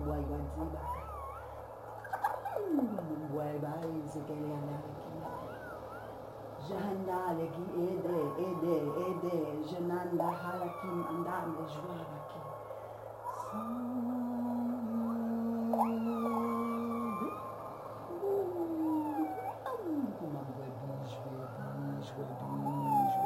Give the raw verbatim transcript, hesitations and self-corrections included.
boy wadziba. Boy bai zekele anaki. Jahanda legi ede ede ede jenanda halakim andame jwabaki.